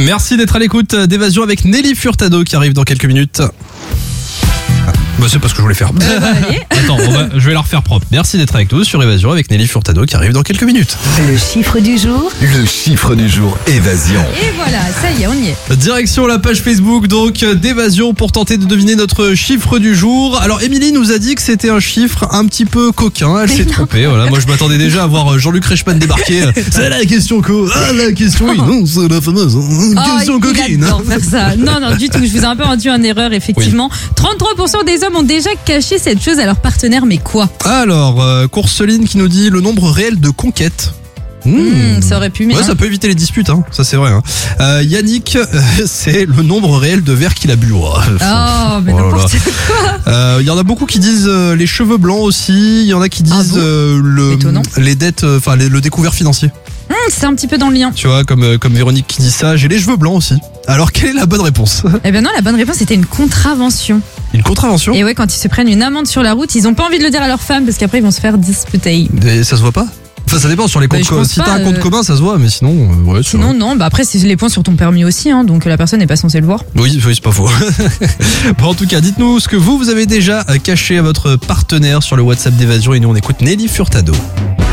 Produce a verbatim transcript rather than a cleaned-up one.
Merci d'être à l'écoute d'Évasion avec Nelly Furtado qui arrive dans quelques minutes. Bah c'est parce que je voulais faire. Euh, bah, allez. Attends, on va, je vais la refaire propre. Merci d'être avec nous sur Évasion avec Nelly Furtado qui arrive dans quelques minutes. Le chiffre du jour. Le chiffre du jour, Évasion. Et voilà, ça y est, on y est. Direction la page Facebook donc d'Évasion pour tenter de deviner notre chiffre du jour. Alors Émilie nous a dit que c'était un chiffre un petit peu coquin. Elle s'est trompée. Voilà, moi je m'attendais déjà à voir Jean-Luc Reichmann débarquer. C'est la question co. Ah la question oui, non, c'est la fameuse Oh, question il coquine. adore faire ça. Non, non, du tout. Je vous ai un peu rendu en erreur, effectivement. trente-trois pour cent des hommes ont déjà caché cette chose à leur partenaire, mais quoi? Alors, euh, Courseline qui nous dit le nombre réel de conquêtes. Mmh. Mmh, ça aurait pu, mais Ouais, non. ça peut éviter les disputes, hein. Ça c'est vrai. Hein. Euh, Yannick, euh, c'est le nombre réel de verres qu'il a bu. Oh, Oh, mais Oh là n'importe là. quoi. Euh, Il y en a beaucoup qui disent euh, les cheveux blancs aussi. Il y en a qui disent Ah bon euh, le, Étonnant. les dettes, enfin le découvert financier. Mmh, c'est un petit peu dans le lien. Tu vois, comme euh, comme Véronique qui dit ça. J'ai les cheveux blancs aussi. Alors quelle est la bonne réponse? Eh ben non, la bonne réponse était une contravention. Une contravention? Et ouais, quand ils se prennent une amende sur la route, ils ont pas envie de le dire à leur femme parce qu'après ils vont se faire disputer. Et ça se voit pas? Enfin, ça dépend sur les Bah, comptes. je co- pense si t'as pas, un compte euh, commun, ça se voit, mais sinon, euh, ouais. c'est Sinon, vrai. non, bah après, c'est les points sur ton permis aussi, hein, donc la personne n'est pas censée le voir. Oui, oui, c'est pas faux. Bon, en tout cas, dites-nous ce que vous, vous avez déjà caché à votre partenaire sur le WhatsApp d'Évasion et nous on écoute Nelly Furtado.